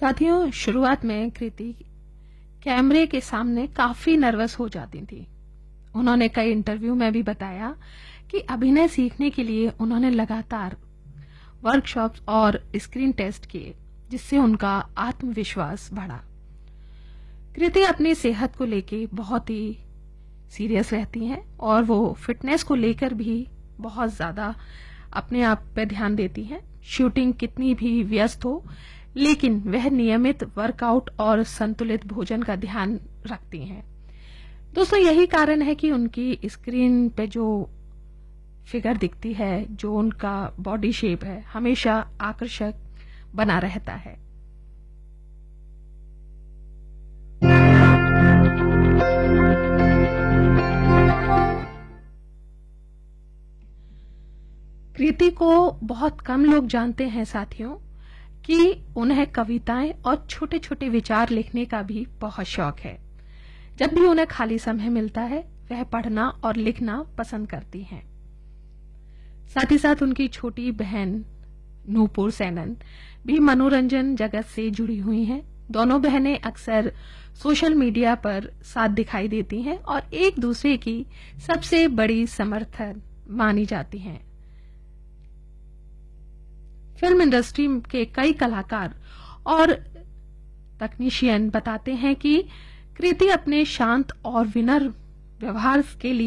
साथियों, शुरुआत में कृति कैमरे के सामने काफी नर्वस हो जाती थी। उन्होंने कई इंटरव्यू में भी बताया कि अभिनय सीखने के लिए उन्होंने लगातार वर्कशॉप्स और स्क्रीन टेस्ट किए, जिससे उनका आत्मविश्वास बढ़ा। कृति अपनी सेहत को लेके बहुत ही सीरियस रहती हैं और वो फिटनेस को लेकर भी बहुत ज्यादा अपने आप पे ध्यान देती हैं। शूटिंग कितनी भी व्यस्त हो, लेकिन वह नियमित वर्कआउट और संतुलित भोजन का ध्यान रखती हैं। दोस्तों, यही कारण है कि उनकी स्क्रीन पे जो फिगर दिखती है, जो उनका बॉडी शेप है, हमेशा आकर्षक बना रहता है। कृति को बहुत कम लोग जानते हैं साथियों कि उन्हें कविताएं और छोटे छोटे विचार लिखने का भी बहुत शौक है। जब भी उन्हें खाली समय मिलता है, वह पढ़ना और लिखना पसंद करती हैं। साथ ही साथ उनकी छोटी बहन नूपुर सेनन भी मनोरंजन जगत से जुड़ी हुई हैं। दोनों बहनें अक्सर सोशल मीडिया पर साथ दिखाई देती हैं और एक दूसरे की सबसे बड़ी समर्थन मानी जाती हैं। फिल्म इंडस्ट्री के कई कलाकार और तकनीशियन बताते हैं कि कृति अपने शांत और विनम्र व्यवहार के लिए